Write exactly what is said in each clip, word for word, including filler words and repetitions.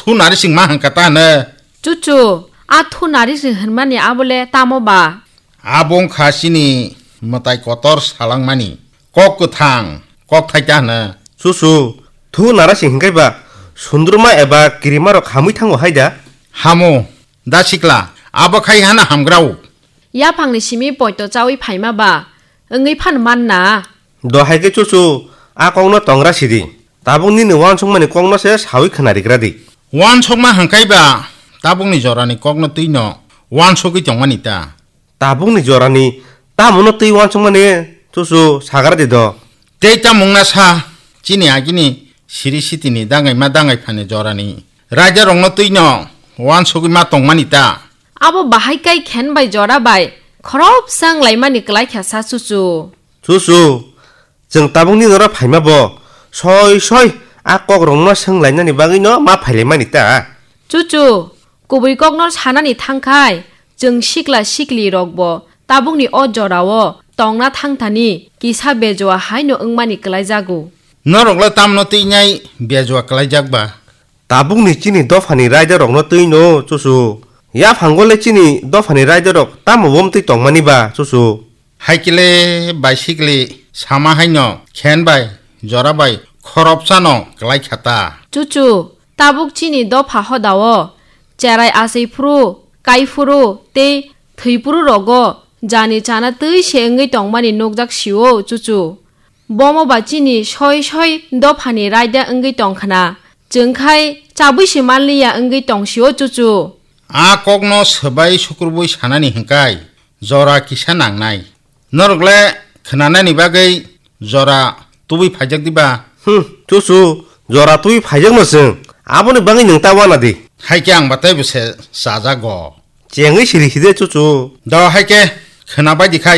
투 나리싱 마한 까따네 쭈쭈 아 투 나리싱 흔만이 아볼레 따모바 아봉 가시니 뭐다이 꼬터 살랑마니 꼭그탕 꼭타이자네 수수 투 나라싱 흔가이바 순드르마 에바 기리마로 가무이탕고 하이자 하모 다시클라 아버카이 하나 함그라우 야방니 시미 보이또 짜위 파이마바 응의 판만나 너 하이게 수수 아 꽁노 덩라시디 따봉니는 완송만이 꽁노세 사위 크나리그라디 완송만 한가이바 따봉니 저라니 꼭노 뜨이노 완속이 정만 있다 따봉니 저라니 따모노 뜨이 완송만이 수수 사가라디더 데이터 몽나사 지니 아기니 시리시티니 당의 마당의 판에 저라니 라자 롱노 뜨이노 완속이 마똥만 있다 아버 바하이까이 캔바이 저라바이 커럽상 라이마니 클라이 캬사 수수 수수 정 따봉니 너라 파이마버 소이 소이 아꼭 롱노 성라이나니 바기노 마 파이레만 있다 쭈쭈 꾸부이 꼭노 사나니 탕카이 정 식라 식리 럭보 따봉니 어 저라워 똥나 탕타니 기사 베조아 하이노 응마니 클라이 자구 너롱라 땀노 뜨이냐이 베조아 클라이 작바 따봉니 찌니 도파니 라이저 롱노 뜨이노 수수 야 방골레 찌니 너파니 라이더럭 따모 웜뜨이 똥마니바 수수 하이킬레 바이시클리 사마하이노 캔바이 저라바이 커럽사노 글라이 캬타 쭈쭈 따북치니 너 파허다워 제라이 아세이 프로 까이 프로 때 թ의 프로 러고 자니 자나 뜨이 셴의 똥마니 녹작 시오 쭈쭈 보모 바치니 셔이 셔이 너 파니 라이더 응의 똥카나 정카이 짜부시 말리야 응의 똥시오 쭈쭈 아 꼭노 서바이 शुक्रबुई 사나니 흥까이 저라 기사 낭나이 너럭레 크나나니 바게이 저라 tubi phajak diba 흠 조수 저라 tubi phajak 머승 아버니 방이 능따와나디 하이짱 바타이 부세 사자고 쟁의 시리히데 조수 너 하이게 크나바이 디카이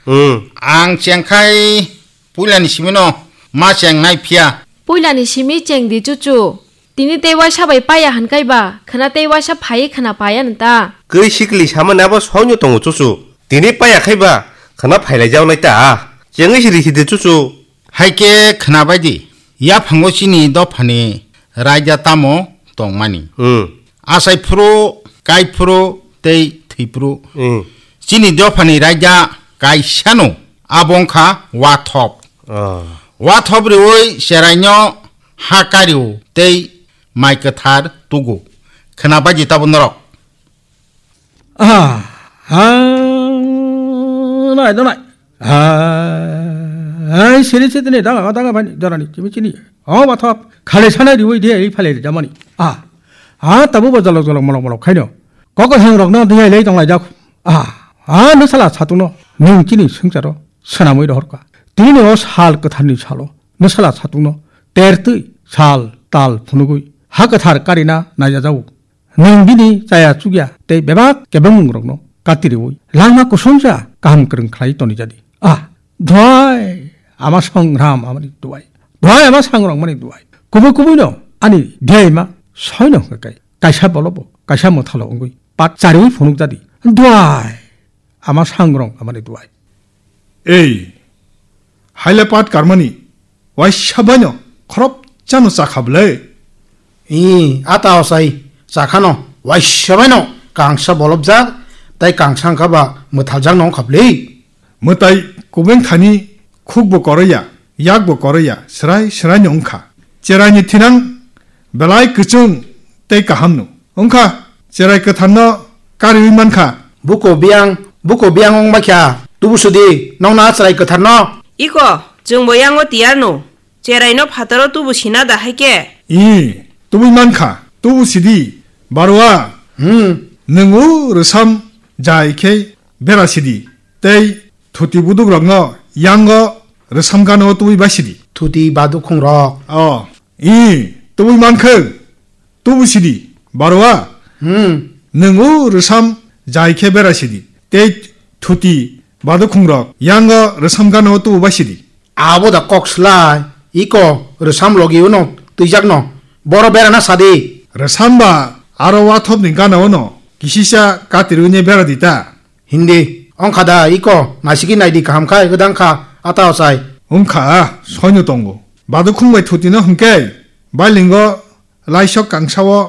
응 앙 쟁카이 뿌일라니 시미노 마쟁 나이 피야 뿌일라니 시미 쟁디 쭈쭈 Tini tewa sabai paya han kai ba khana tewa sa phai khana paya nta 그 시클리 사만나버 소녀 동우 조수 디니 빠야 카이바 khana phailai jaw nai ta 쟁의 시리히데 조수 하이게 크나바이디 야 방고시니 너 파니 라이자 따모 동마니 응 아사이 프로 까이 프로 테이 티 프로 응 시니 너 파니 라이자 까이 샤노 아봉카 와톱 어 와톱리 오이 셰라이뇨 하카리오 테이 마이크 타르 두고 크나바지 따분너럭 아, 아, 나이, 나이, 아, 아이, 세리세드네, 나가, 나가, 많이, 나라니, 재밌지니. 어, 맞다. 갈래 사나리, 왜, 내, 이 팔레리, 자마니. 아, 아, 따보고 잘라, 잘라, 뭐라, 뭐라, 가이뇨. 거거 행으로, 너, 내, 레이, 동라이, 자고. 아, 아, 너 살아, 사두노. 능, 찌니, 성자로, 서나무이로 할까. 디노, 살, 것, 한리, 살로. 너 살아, 사두노. 때르뜨이, 살, 딸, 부누구이. 하까타르, 까리나, 나자자우. 능비니 자야 죽이야 때 매박 개병문그럭노 까띠리오이 랑마코 손자 까함그릉 클라이 또니자디 아 도아이 아마 성람 아마니 도아이 도아이 아마 상그랑 마니 도아이 구부구부노 아니 데이마 소녀 가까이 까샤 벌어보 까샤 못할로 온거이 빠짜리오이 포눅자디 도아이 아마 상그랑 아마니 도아이 에이 하일레팟 가르마니 와이 샤바뇨 커럽 짜노 싸카블레 이 아따오사이 자카노 와이셔바노 강사 볼업자 다이 강상가바 무탈장 농 갑레이 무타이 고뱅타니 쿡보 거러야 약보 거러야 스라이 스라이 옹카 제라니 티낭 벨라이 그중 때가 함노 옹카 제라이 그탄노 까리위만카 부코 비앙 부코 비앙 옹마캬 두부수디 농나 스라이 그탄노 이거 정모양어 디아노 제라이노 파더로 두부시나다 하게 이 두부만카 두부시디 바로와 음 능우 르삼 자이케 베라시디 테이 투티부두그랑어 양거 르삼가노 두이바시디 투디 바두콩로 어이 두부만크 두부시디 바로와 음 능우 르삼 자이케 베라시디 테이 투티 바두콩로 양거 르삼가노 두바시디 아보다 꼭슬라이 이코 르삼 로기우노 뜨작노 보로베라나 사디 르삼바 아로와톱 닌가나오노 기시샤 까티르니 베라디다 힌디 엉카다 이코 마시기 나이디 감카 그당카 아따오사이 옹카 소녀동고 마두콩웨 투디는 함께 말링거 라이쇼 강사워